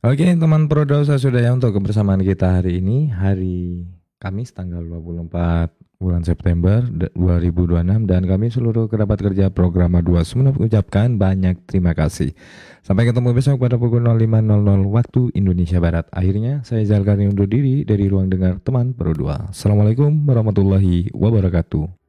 Oke, teman Prodosa sudah ya untuk kebersamaan kita hari ini, hari Kamis tanggal 24 bulan September 2026 dan kami seluruh kerabat kerja program A2 semua mengucapkan banyak terima kasih. Sampai ketemu besok pada pukul 05.00 waktu Indonesia Barat. Akhirnya saya Zalkarni undur diri dari ruang dengar teman Pro 2. Assalamualaikum warahmatullahi wabarakatuh.